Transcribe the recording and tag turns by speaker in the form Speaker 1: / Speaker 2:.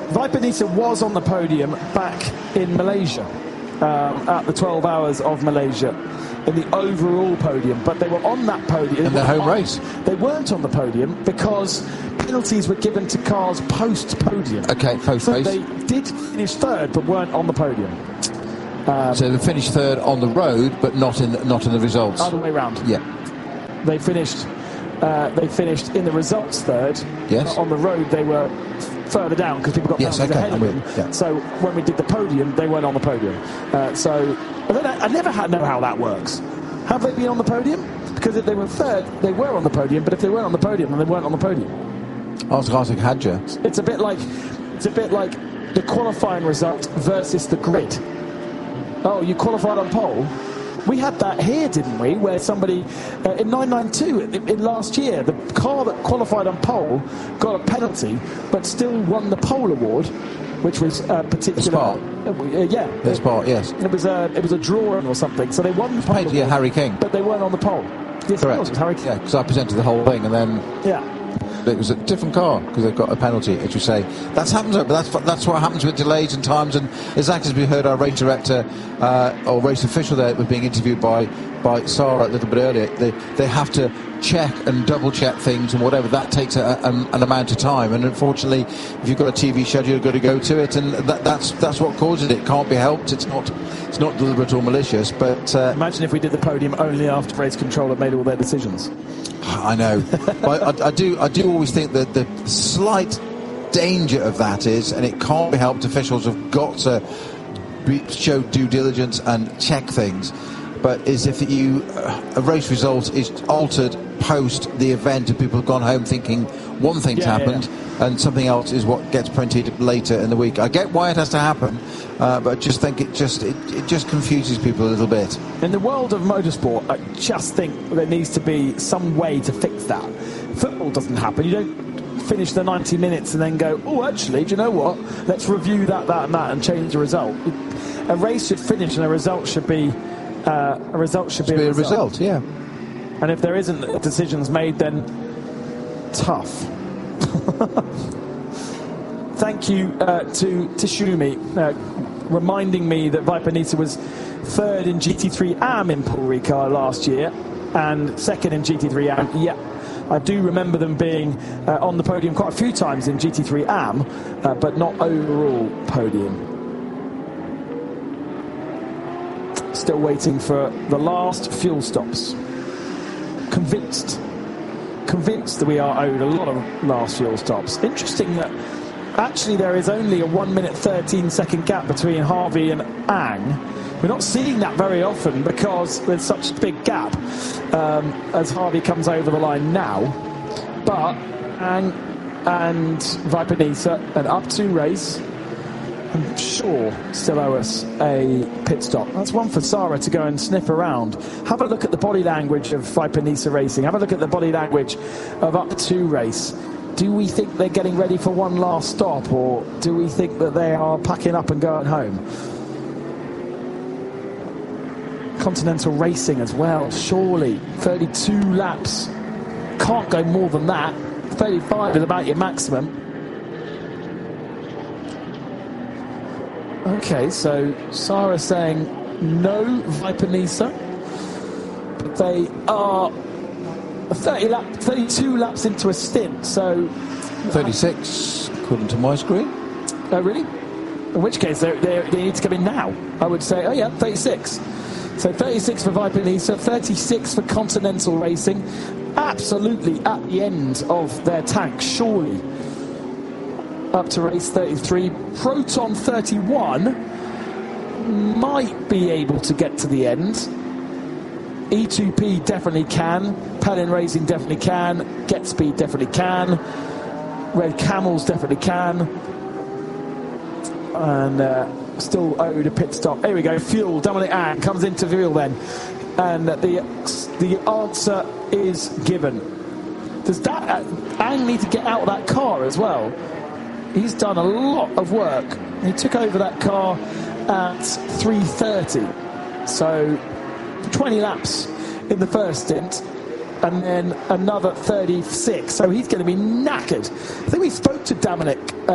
Speaker 1: Viper-Nisa was on the podium back in Malaysia, at the 12 Hours of Malaysia, in the overall podium, but they were on that podium.
Speaker 2: In their home race.
Speaker 1: They weren't on the podium because penalties were given to cars post-podium.
Speaker 2: Okay, post-race.
Speaker 1: So they did finish third, but weren't on the podium.
Speaker 2: So they finished third on the road, but not in the results.
Speaker 1: Other way round.
Speaker 2: Yeah.
Speaker 1: They finished in the results third.
Speaker 2: Yes.
Speaker 1: On the road, they were further down because people got penalties ahead of them.
Speaker 2: Yeah.
Speaker 1: So when we did the podium, they weren't on the podium. So I never know how that works. Have they been on the podium? Because if they were third, they were on the podium. But if they weren't on the podium, then they weren't on the podium.
Speaker 2: Ask Isaac Hadja.
Speaker 1: It's a bit like the qualifying result versus the grid. Oh, you qualified on pole. We had that here, didn't we? Where somebody in 992 in last year, the car that qualified on pole got a penalty, but still won the pole award, which was particular.
Speaker 2: Spa.
Speaker 1: Yeah.
Speaker 2: The Spa, yes.
Speaker 1: It was a drawing or something. So they won the pole award,
Speaker 2: Harry King,
Speaker 1: but they weren't on the pole. Yes,
Speaker 2: correct.
Speaker 1: It was Harry King.
Speaker 2: Yeah, because I presented the whole thing, and then it was a different car because they've got a penalty, as you say. That's happened, but that's what happens with delays and times. And exactly as we heard our race director or race official there was being interviewed by Sarah a little bit earlier, they have to check and double check things, and whatever that takes an amount of time. And unfortunately, if you've got a TV schedule, you've got to go to it, and that's what causes it. It can't be helped. It's not deliberate or malicious. But
Speaker 1: imagine if we did the podium only after race control had made all their decisions.
Speaker 2: I know. But I do always think that the slight danger of that is, and it can't be helped, officials have got to show due diligence and check things, but is if a race result is altered post the event and people have gone home thinking one thing's happened and something else is what gets printed later in the week. I get why it has to happen, but I just think it just confuses people a little bit.
Speaker 1: In the world of motorsport, I just think there needs to be some way to fix that. Football doesn't happen. You don't finish the 90 minutes and then go, oh, actually, do you know what? Let's review that and that and change the result. A race should finish and a result should be a result. Yeah. And if there isn't decisions made, then tough. Thank you to Tashumi reminding me that Viper-Nisa was third in GT3 AM in Paul Ricard last year and second in GT3 AM. Yeah, I do remember them being on the podium quite a few times in GT3 AM, but not overall podium. Still waiting for the last fuel stops. Convinced that we are owed a lot of last fuel stops. Interesting that actually there is only a 1 minute 13 second gap between Harvey and Ang. We're not seeing that very often because there's such a big gap as Harvey comes over the line now. But Ang and Viper-Nisa, an up-to race, I'm sure still owe us a pit stop. That's one for Sarah to go and sniff around. Have a look at the body language of Viper-Nisa Racing. Have a look at the body language of Up2 Race. Do we think they're getting ready for one last stop, or do we think that they are packing up and going home? Continental Racing as well, surely. 32 laps. Can't go more than that. 35 is about your maximum. Okay, so Sarah saying no Viper-Nisa, but they are 32 laps into a stint, so
Speaker 2: 36 according to my screen.
Speaker 1: Oh really? In which case they need to come in now. I would say, oh yeah, 36. So 36 for Viper-Nisa, 36 for Continental Racing. Absolutely at the end of their tank, surely. Up to race 33. Proton 31 might be able to get to the end. E2P definitely can. Palin Racing definitely can. Get Speed definitely can. Red Camels definitely can. And still owed a pit stop. Here we go. Fuel. Dominic Ang comes into fuel then. And the answer is given. Does that Ang need to get out of that car as well? He's done a lot of work. He took over that car at 3:30. So 20 laps in the first stint and then another 36. So he's going to be knackered. I think we spoke to Dominic